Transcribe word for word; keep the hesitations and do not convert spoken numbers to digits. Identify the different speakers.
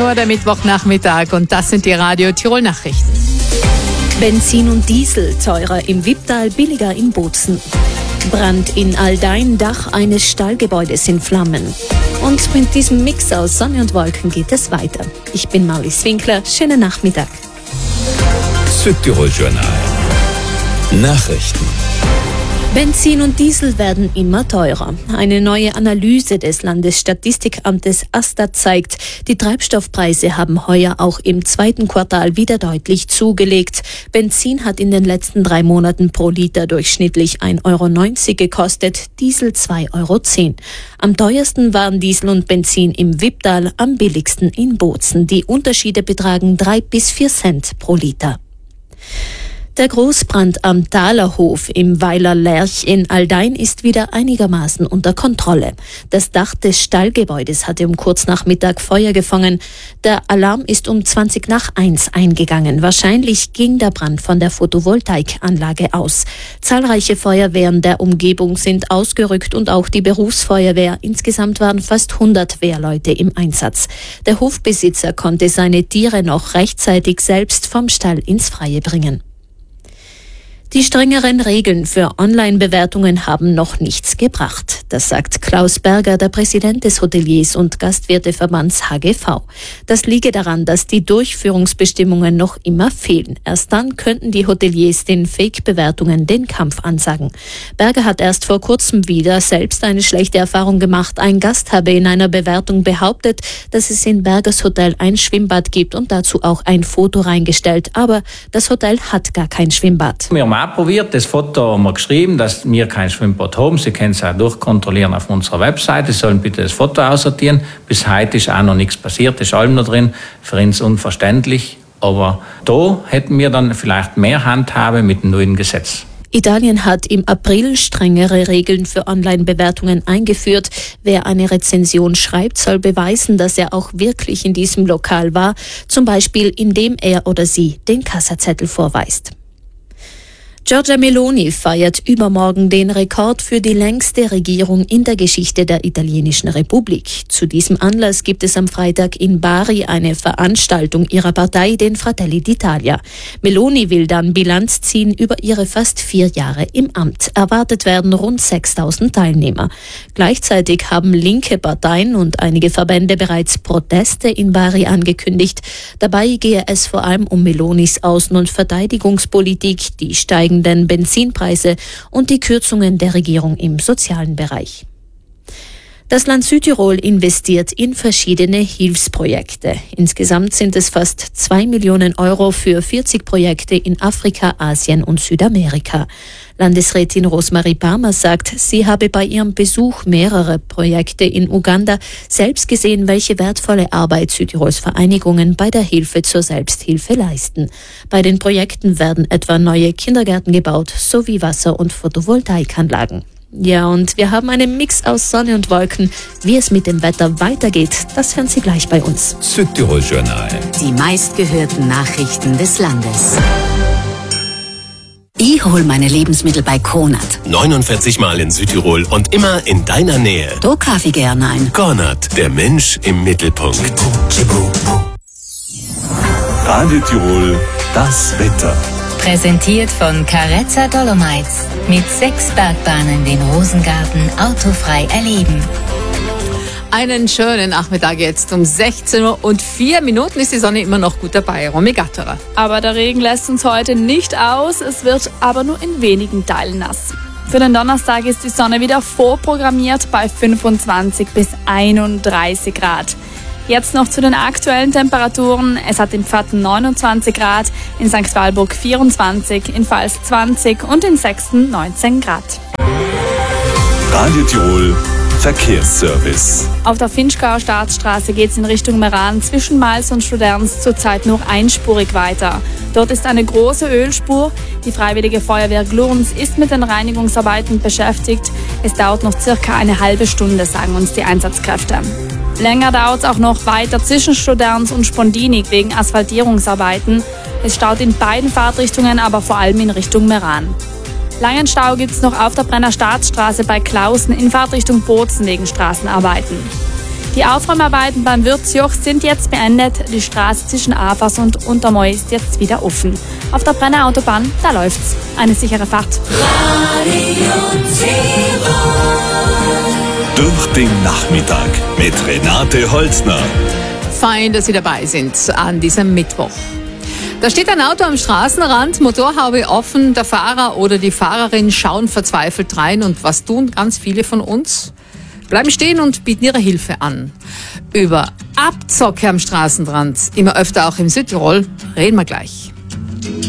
Speaker 1: Uhr, der Mittwochnachmittag, und das sind die Radio Tirol Nachrichten.
Speaker 2: Benzin und Diesel teurer im Wipptal, billiger in Bozen. Brand in Aldein, Dach eines Stallgebäudes in Flammen. Und mit diesem Mix aus Sonne und Wolken geht es weiter. Ich bin Maulis Winkler, schönen Nachmittag.
Speaker 3: Südtirol Journal. Nachrichten.
Speaker 2: Benzin und Diesel werden immer teurer. Eine neue Analyse des Landesstatistikamtes AStA zeigt, die Treibstoffpreise haben heuer auch im zweiten Quartal wieder deutlich zugelegt. Benzin hat in den letzten drei Monaten pro Liter durchschnittlich ein Euro neunzig gekostet, Diesel zwei Euro zehn. Am teuersten waren Diesel und Benzin im Wipptal, am billigsten in Bozen. Die Unterschiede betragen drei bis vier Cent pro Liter. Der Großbrand am Thalerhof im Weiler Lerch in Aldein ist wieder einigermaßen unter Kontrolle. Das Dach des Stallgebäudes hatte um kurz nach Mittag Feuer gefangen. Der Alarm ist um zwanzig nach eins eingegangen. Wahrscheinlich ging der Brand von der Photovoltaikanlage aus. Zahlreiche Feuerwehren der Umgebung sind ausgerückt und auch die Berufsfeuerwehr. Insgesamt waren fast hundert Wehrleute im Einsatz. Der Hofbesitzer konnte seine Tiere noch rechtzeitig selbst vom Stall ins Freie bringen. Die strengeren Regeln für Online-Bewertungen haben noch nichts gebracht. Das sagt Klaus Berger, der Präsident des Hoteliers- und Gastwirteverbands H G V. Das liege daran, dass die Durchführungsbestimmungen noch immer fehlen. Erst dann könnten die Hoteliers den Fake-Bewertungen den Kampf ansagen. Berger hat erst vor kurzem wieder selbst eine schlechte Erfahrung gemacht. Ein Gast habe in einer Bewertung behauptet, dass es in Bergers Hotel ein Schwimmbad gibt und dazu auch ein Foto reingestellt. Aber das Hotel hat gar kein Schwimmbad.
Speaker 4: Wir haben auch probiert, das Foto haben wir geschrieben, dass wir kein Schwimmbad haben. Sie können es auch durchkontrollieren auf unserer Webseite. Sie sollen bitte das Foto aussortieren. Bis heute ist auch noch nichts passiert, ist allem noch drin. Für uns unverständlich. Aber da hätten wir dann vielleicht mehr Handhabe mit dem neuen Gesetz.
Speaker 2: Italien hat im April strengere Regeln für Online-Bewertungen eingeführt. Wer eine Rezension schreibt, soll beweisen, dass er auch wirklich in diesem Lokal war, zum Beispiel indem er oder sie den Kassazettel vorweist. Giorgia Meloni feiert übermorgen den Rekord für die längste Regierung in der Geschichte der italienischen Republik. Zu diesem Anlass gibt es am Freitag in Bari eine Veranstaltung ihrer Partei, den Fratelli d'Italia. Meloni will dann Bilanz ziehen über ihre fast vier Jahre im Amt. Erwartet werden rund sechstausend Teilnehmer. Gleichzeitig haben linke Parteien und einige Verbände bereits Proteste in Bari angekündigt. Dabei gehe es vor allem um Melonis Außen- und Verteidigungspolitik, die steigenden Benzinpreise und die Kürzungen der Regierung im sozialen Bereich. Das Land Südtirol investiert in verschiedene Hilfsprojekte. Insgesamt sind es fast zwei Millionen Euro für vierzig Projekte in Afrika, Asien und Südamerika. Landesrätin Rosemarie Palmer sagt, sie habe bei ihrem Besuch mehrerer Projekte in Uganda selbst gesehen, welche wertvolle Arbeit Südtirols Vereinigungen bei der Hilfe zur Selbsthilfe leisten. Bei den Projekten werden etwa neue Kindergärten gebaut, sowie Wasser- und Photovoltaikanlagen. Ja, und wir haben einen Mix aus Sonne und Wolken. Wie es mit dem Wetter weitergeht, das hören Sie gleich bei uns.
Speaker 3: Südtirol Journal.
Speaker 5: Die meistgehörten Nachrichten des Landes. Ich hol meine Lebensmittel bei Cornat.
Speaker 6: neunundvierzig Mal in Südtirol und immer in deiner Nähe.
Speaker 5: Da kaufe ich gerne ein.
Speaker 6: Cornat, der Mensch im Mittelpunkt. Radio Tirol, das Wetter.
Speaker 7: Präsentiert von Carezza Dolomites. Mit sechs Bergbahnen den Rosengarten autofrei erleben.
Speaker 1: Einen schönen Nachmittag jetzt. Um sechzehn Uhr und vier Minuten ist die Sonne immer noch gut dabei. Romy Gatterer.
Speaker 8: Aber der Regen lässt uns heute nicht aus. Es wird aber nur in wenigen Teilen nass. Für den Donnerstag ist die Sonne wieder vorprogrammiert bei fünfundzwanzig bis einunddreißig Grad. Jetzt noch zu den aktuellen Temperaturen. Es hat in Pfatten neunundzwanzig Grad, in Sankt Walburg vierundzwanzig, in Pfalz zwanzig und in Sexten neunzehn Grad.
Speaker 6: Radio Tirol Verkehrsservice.
Speaker 8: Auf der Finchgauer Staatsstraße geht es in Richtung Meran zwischen Mals und Studerns zurzeit nur einspurig weiter. Dort ist eine große Ölspur. Die Freiwillige Feuerwehr Glurns ist mit den Reinigungsarbeiten beschäftigt. Es dauert noch circa eine halbe Stunde, sagen uns die Einsatzkräfte. Länger dauert es auch noch weiter zwischen Studerns und Spondinik wegen Asphaltierungsarbeiten. Es staut in beiden Fahrtrichtungen, aber vor allem in Richtung Meran. Langen Stau gibt es noch auf der Brenner Staatsstraße bei Klausen in Fahrtrichtung Bozen wegen Straßenarbeiten. Die Aufräumarbeiten beim Würzjoch sind jetzt beendet. Die Straße zwischen Afers und Untermoy ist jetzt wieder offen. Auf der Brenner Autobahn, da läuft's. Eine sichere Fahrt.
Speaker 6: Durch den Nachmittag mit Renate Holzner.
Speaker 1: Fein, dass Sie dabei sind an diesem Mittwoch. Da steht ein Auto am Straßenrand, Motorhaube offen, der Fahrer oder die Fahrerin schauen verzweifelt rein. Und was tun ganz viele von uns? Bleiben stehen und bieten ihre Hilfe an. Über Abzocke am Straßenrand, immer öfter auch im Südtirol, reden wir gleich.